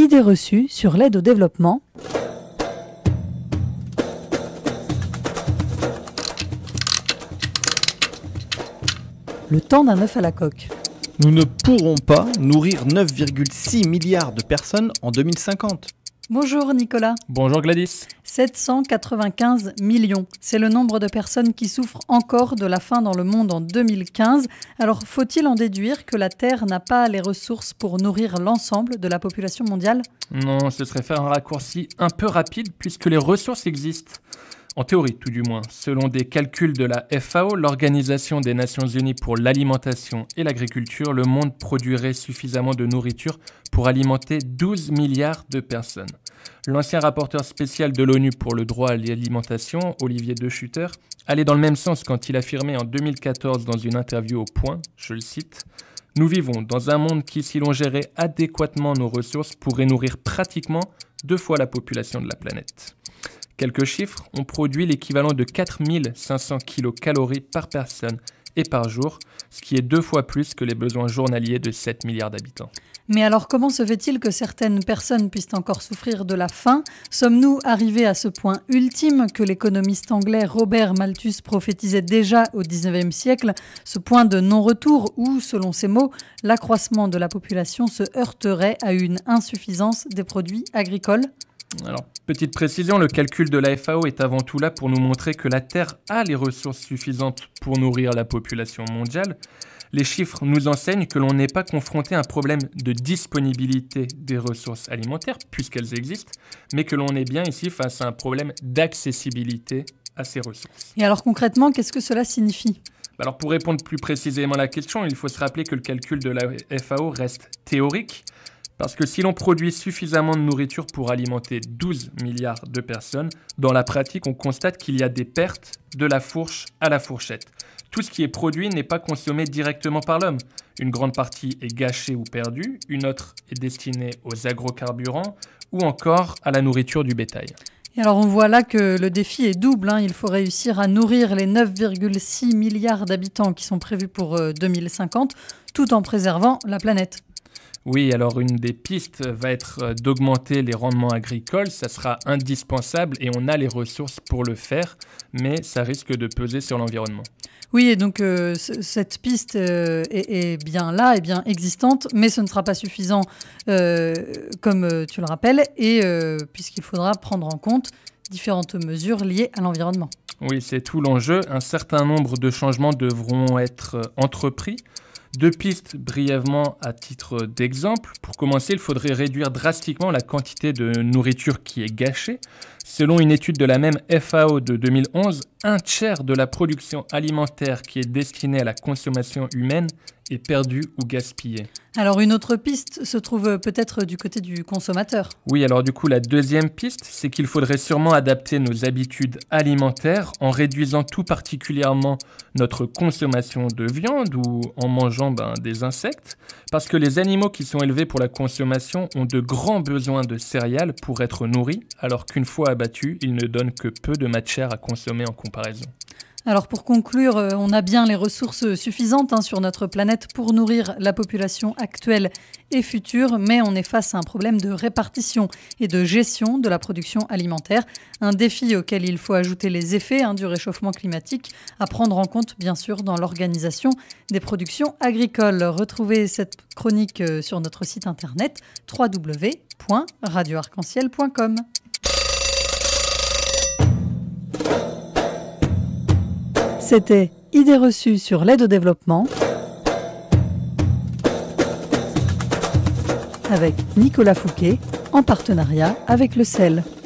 Idées reçues sur l'aide au développement. Le temps d'un œuf à la coque. Nous ne pourrons pas nourrir 9,6 milliards de personnes en 2050. Bonjour Nicolas. Bonjour Gladys. 795 millions, c'est le nombre de personnes qui souffrent encore de la faim dans le monde en 2015. Alors faut-il en déduire que la Terre n'a pas les ressources pour nourrir l'ensemble de la population mondiale ? Non, ce serait faire un raccourci un peu rapide puisque les ressources existent. En théorie, tout du moins. Selon des calculs de la FAO, l'Organisation des Nations Unies pour l'alimentation et l'agriculture, le monde produirait suffisamment de nourriture pour alimenter 12 milliards de personnes. L'ancien rapporteur spécial de l'ONU pour le droit à l'alimentation, Olivier De Schutter, allait dans le même sens quand il affirmait en 2014 dans une interview au Point, je le cite, « Nous vivons dans un monde qui, si l'on gérait adéquatement nos ressources, pourrait nourrir pratiquement 2 fois la population de la planète. » Quelques chiffres, on produit l'équivalent de 4500 kilocalories par personne et par jour, ce qui est 2 fois plus que les besoins journaliers de 7 milliards d'habitants. Mais alors comment se fait-il que certaines personnes puissent encore souffrir de la faim ? Sommes-nous arrivés à ce point ultime que l'économiste anglais Robert Malthus prophétisait déjà au XIXe siècle, ce point de non-retour où, selon ses mots, l'accroissement de la population se heurterait à une insuffisance des produits agricoles ? Alors, petite précision, le calcul de la FAO est avant tout là pour nous montrer que la Terre a les ressources suffisantes pour nourrir la population mondiale. Les chiffres nous enseignent que l'on n'est pas confronté à un problème de disponibilité des ressources alimentaires, puisqu'elles existent, mais que l'on est bien ici face à un problème d'accessibilité à ces ressources. Et alors concrètement, qu'est-ce que cela signifie ? Alors pour répondre plus précisément à la question, il faut se rappeler que le calcul de la FAO reste théorique, parce que si l'on produit suffisamment de nourriture pour alimenter 12 milliards de personnes, dans la pratique, on constate qu'il y a des pertes de la fourche à la fourchette. Tout ce qui est produit n'est pas consommé directement par l'homme. Une grande partie est gâchée ou perdue, une autre est destinée aux agrocarburants ou encore à la nourriture du bétail. Et alors on voit là que le défi est double. Il faut réussir à nourrir les 9,6 milliards d'habitants qui sont prévus pour 2050, tout en préservant la planète. Oui, alors une des pistes va être d'augmenter les rendements agricoles. Ça sera indispensable et on a les ressources pour le faire, mais ça risque de peser sur l'environnement. Oui, et donc cette piste est bien là, est bien existante, mais ce ne sera pas suffisant, comme tu le rappelles, et puisqu'il faudra prendre en compte différentes mesures liées à l'environnement. Oui, c'est tout l'enjeu. Un certain nombre de changements devront être entrepris. 2 pistes brièvement à titre d'exemple. Pour commencer, il faudrait réduire drastiquement la quantité de nourriture qui est gâchée. Selon une étude de la même FAO de 2011, 1/3 de la production alimentaire qui est destinée à la consommation humaine est perdue ou gaspillée. Alors une autre piste se trouve peut-être du côté du consommateur. Oui, alors du coup, la deuxième piste, c'est qu'il faudrait sûrement adapter nos habitudes alimentaires en réduisant tout particulièrement notre consommation de viande ou en mangeant des insectes, parce que les animaux qui sont élevés pour la consommation ont de grands besoins de céréales pour être nourris, alors qu'une fois abattus, ils ne donnent que peu de matière à consommer en comparaison. Alors pour conclure, on a bien les ressources suffisantes sur notre planète pour nourrir la population actuelle et future, mais on est face à un problème de répartition et de gestion de la production alimentaire. Un défi auquel il faut ajouter les effets du réchauffement climatique à prendre en compte bien sûr dans l'organisation des productions agricoles. Retrouvez cette chronique sur notre site internet www.radioarc-en-ciel.com. C'était Idées reçues sur l'aide au développement avec Nicolas Fouquet en partenariat avec le CEL.